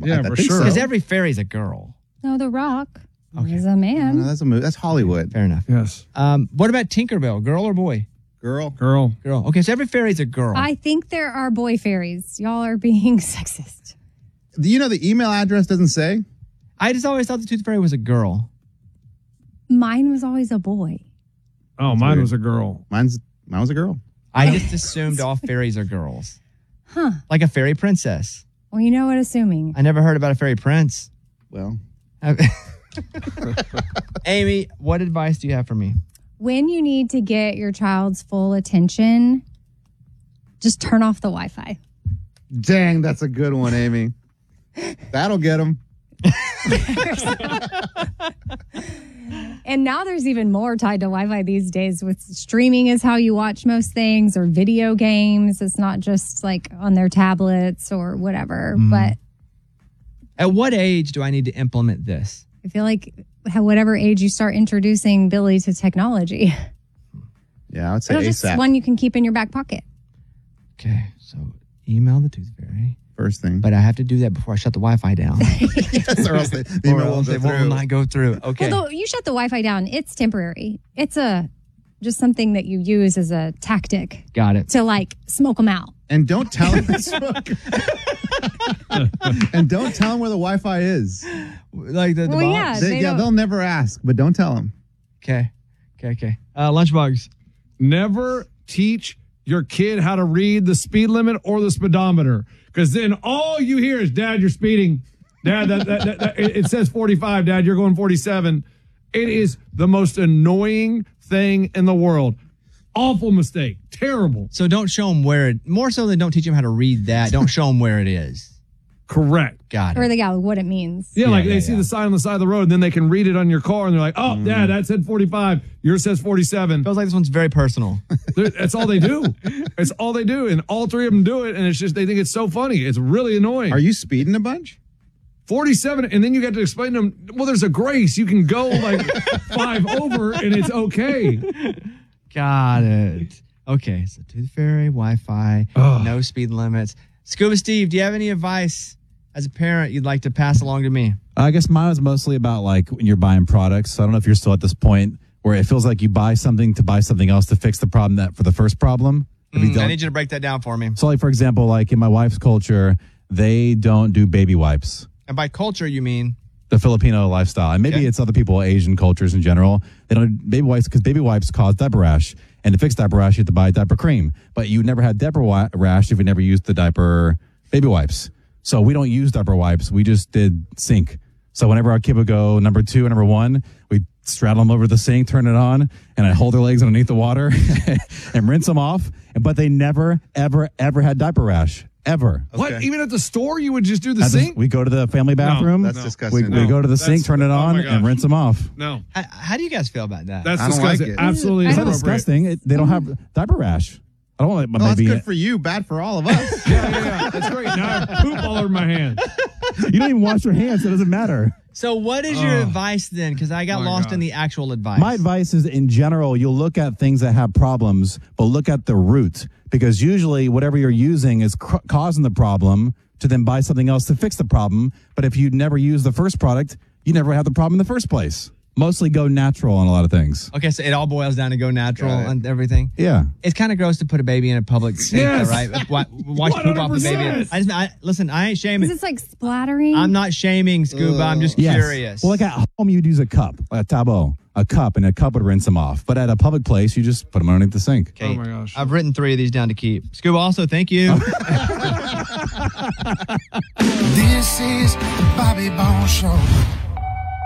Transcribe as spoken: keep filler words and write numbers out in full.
Yeah, I, for I think sure. Because So. every fairy's a girl. No, The Rock Okay. is a man. No, that's a movie. That's Hollywood. Fair enough. Yes. Um, what about Tinkerbell? Girl or boy? Girl. Girl. Girl. Okay, so every fairy's a girl. I think there are boy fairies. Y'all are being sexist. Do you know the email address doesn't say? I just always thought the Tooth Fairy was a girl. Mine was always a boy. Oh, That's mine weird. was a girl. Mine's mine was a girl. I just assumed all fairies are girls. Huh. Like a fairy princess. Well, you know what? Assuming. I never heard about a fairy prince. Well, Amy, what advice do you have for me? When you need to get your child's full attention, just turn off the Wi-Fi. dang, that's a good one, Amy. That'll get them. And now there's even more tied to Wi-Fi these days with streaming is how you watch most things or video games. It's not just like on their tablets or whatever. Mm. But At what age do I need to implement this? I feel like how- whatever age you start introducing Billy to technology, Yeah, I would say it'll just ASAP. one you can keep in your back pocket. Okay, so email the Tooth Fairy. First thing. But I have to do that before I shut the Wi-Fi down. Yes, or else the, the or email else won't it go will through. not go through. Okay. Although you shut the Wi-Fi down, it's temporary. It's a just something that you use as a tactic Got it. to like smoke them out. And don't tell them. And don't tell them where the Wi-Fi is. Like the, the Well, box? yeah. They, they yeah, don't- they'll never ask, but don't tell them. Okay. Okay, okay. Uh, Lunchbox. Never teach your kid how to read the speed limit or the speedometer, because then all you hear is, Dad, you're speeding. Dad, that, that, that, that, it it says forty-five. Dad, you're going forty-seven. It is the most annoying thing in the world. Awful mistake. Terrible. So don't show them where it, more so than don't teach them how to read that. Don't show them where it is. Correct. Got Or it. they got what it means. Yeah, Yeah, like yeah, they see yeah. the sign on the side of the road, and then they can read it on your car, and they're like, oh, Dad, that said forty-five. Yours says forty-seven. Feels like this one's very personal. They're- That's all they do. It's all they do. And all three of them do it. And it's just, they think it's so funny. It's really annoying. Are you speeding a bunch? forty-seven, and then you get to explain to them, well, there's a grace. You can go like five over, and it's okay. Got it. Okay, so Tooth Fairy, Wi-Fi, Ugh. no speed limits. Scuba Steve, do you have any advice as a parent you'd like to pass along to me? I guess mine was mostly about like when you're buying products. So I don't know if you're still at this point where it feels like you buy something to buy something else to fix the problem that for the first problem. If you Mm, I don't- need you to break that down for me. so like, for example, like in my wife's culture, they don't do baby wipes. And by culture, you mean? The Filipino lifestyle, and maybe Okay. it's other people, Asian cultures in general. They don't do baby wipes because baby wipes cause diaper rash, and to fix diaper rash, you have to buy diaper cream. But you never had diaper wi- rash if you never used the diaper baby wipes. So we don't use diaper wipes. We just did sink. So whenever our kid would go number two or number one, we straddle them over the sink, turn it on, and I hold their legs underneath the water and rinse them off. But they never, ever, ever had diaper rash. Ever. What? Okay. Even at the store, you would just do the At the- sink? we go to the family bathroom. That's No. we disgusting. we No, go to the that's- sink, turn it oh on, my and gosh. rinse them off. No. How, how do you guys feel about that? That's I don't like disgusting. it. Absolutely I It's not don't- inappropriate. disgusting. It, they don't have diaper rash. I don't want Well, that's maybe good for you, bad for all of us. Yeah, yeah, yeah. That's great. Now I have poop all over my hand. you don't even wash your hands. So it doesn't matter. So what is your Oh. advice then? Because I got My lost in gosh. the actual advice. My advice is, in general, you'll look at things that have problems, but look at the root, because usually whatever you're using is cr- causing the problem to then buy something else to fix the problem. But if you never use the first product, you never have the problem in the first place. Mostly go natural on a lot of things. Okay, so it all boils down to go natural Got it. and everything. Yeah. It's kind of gross to put a baby in a public sink, Yes. though, right? Wa- Wash poop off the baby. one hundred percent. I just, I, listen, I ain't shaming. Is this like splattering? I'm not shaming, Scuba. I'm just Yes. curious. Well, like at home, you'd use a cup, like a tableau, a cup, and a cup would rinse them off. But at a public place, you just put them underneath the sink. Okay. Oh, my gosh. I've written three of these down to keep. Scuba, also, thank you. This is the Bobby Bone Show.